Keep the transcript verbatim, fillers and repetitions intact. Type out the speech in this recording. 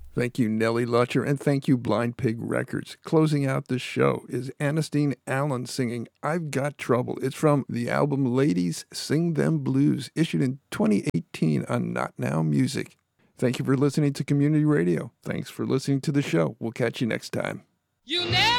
Thank you, Nellie Lutcher, and thank you, Blind Pig Records. Closing out the show is Ernestine Allen singing I've Got Trouble. It's from the album Ladies Sing Them Blues, issued in twenty eighteen on Not Now Music. Thank you for listening to Community Radio. Thanks for listening to the show. We'll catch you next time. You never